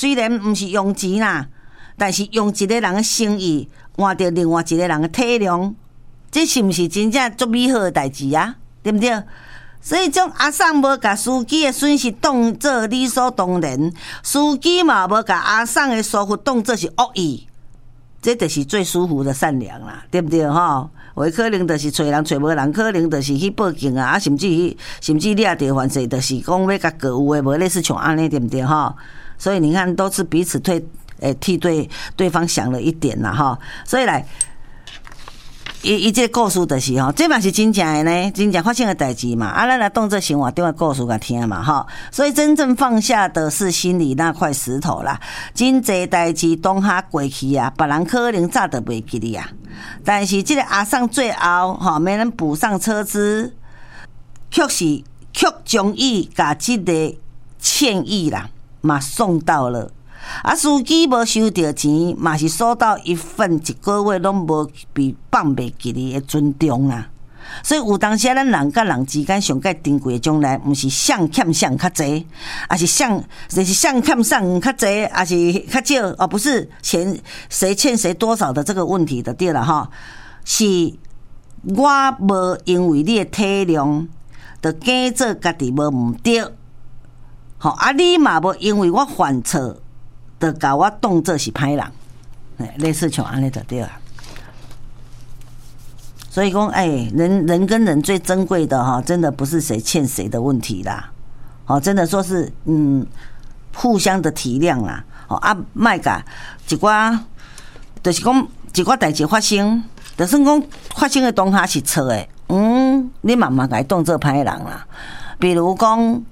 虽然毋是用钱啦，但是用一个人的生意换着另外一个人的体谅，这是毋是真正足美好的代志啊？对不对？所以种阿送无甲司机的损失当作理所当然，司机嘛无甲阿送的疏忽当作是恶意，这就是最舒服的善良啦，对不对吼？有可能就是找人找无人，可能就是去报警啊，甚至掠着犯罪，就是讲要甲告有诶无，类似像安尼，对不对吼？所以你看，都是彼此替对方想了一点啦哈。所以来。伊这故事就是吼，这嘛是真正的呢，真正发生的代志嘛。咱来当作生活中的故事甲听嘛吼。所以真正放下的是心里那块石头啦。真侪代志当下过去啊，别人可能早就袂记哩啊。但是这个阿送最后吼，没人补上车资，却将伊甲这个歉意啦，嘛送到了。啊，司机无收到钱，嘛是收到一份一个月拢无被放袂记哩的尊重啦。所以有当时咱人甲人之间上介珍贵的将来，毋是相欠相较济，还是相欠相较济，还是较少，而不是谁欠谁多少的这个问题的对了哈。是我无因为你的体谅，就假做家己无毋对，好啊，你嘛无因为我犯错。就甲我当作是歹人，类似像安尼就对了。所以讲，人跟人最珍贵的哈，真的不是谁欠谁的问题啦，哦，真的说是互相的体谅啦，哦啊，莫甲一寡，就是讲一寡代志发生，就算讲发生的当下是错的，你慢慢甲伊当作歹人啦。比如讲，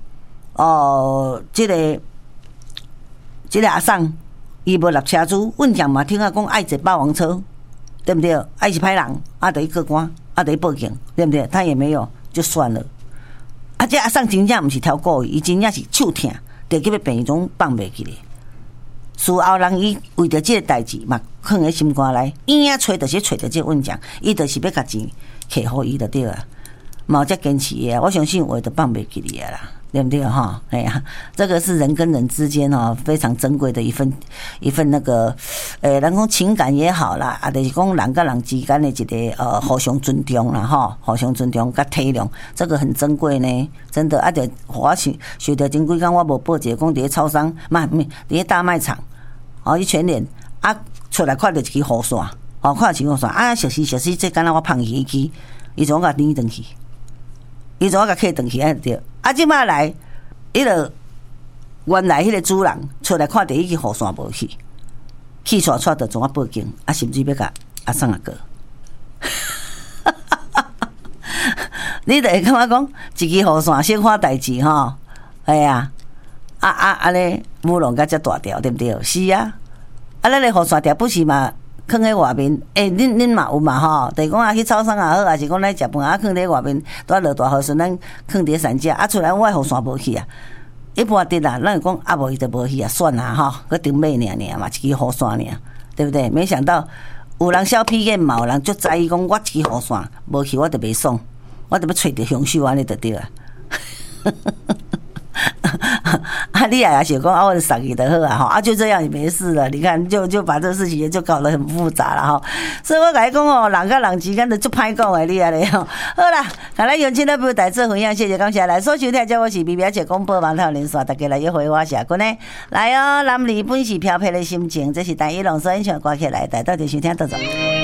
这个阿送，伊无立车资，阮讲嘛听啊讲爱坐霸王车，对不对？爱是歹人，啊得去告官，啊得去报警，对不对？他也没有，就算了。啊，这阿送真正毋是挑故意，伊真正是手疼，得去要病中放袂记咧。事后人伊为着这个代志嘛，放喺心肝内，硬找就是找着这阮讲，伊就是要甲钱摕互伊就对了。嘛有这坚持的，我相信我就放袂记哩啦。对不对哈？哎呀，这个是人跟人之间哈非常珍贵的一份那个，人讲情感也好啦，啊，就是讲人跟人之间的一个互相尊重啦哈，互相尊重甲体谅，这个很珍贵呢，真的啊！就我学到真几工，我无报一个讲伫咧超商，伫咧大卖场，去全联啊，出来看到一支雨伞，看到一支雨伞啊，熟悉，这敢若我放鱼机，伊就甲拎转去。伊怎甲客转去安对？啊，即摆来，迄个原来迄个主人出来看到伊支雨伞无去，气煞煞着总啊报警，啊，甚至要甲阿送阿哥。你就会感觉讲一支雨伞小可代志吼，哎呀，安尼乌龙甲遮大条，对不对？是啊，啊，咱个雨伞条不是嘛？放喺外面，恁嘛有嘛吼？就是讲啊，去超商也好，还是讲咱食饭啊，放伫外面，拄落大雨时，咱放伫山遮，啊，出来我雨伞无去啊。一般的啦，咱讲啊无伊就无去啊，算啦吼，佮顶尾尔嘛，一支雨伞尔，对不对？没想到有人小屁眼嘛，有人足在意讲，我一支雨伞无去，我就袂爽，我就要找着凶手安尼就对啊。啊，你也是讲啊，我送你的好啊，哈，啊，就这样也没事了。你看，就把这个事情就搞得很复杂了哈。所以我甲你讲哦，人甲人之间的足歹讲的，你安尼吼。好啦，看来用心的不代做分享，谢谢感谢来收听，叫我是比表姐广播网头连线，大家来约会我下君呢。来哦，男女本是飘飘的心情，这是单一龙所演唱歌曲来，带到就收听到走。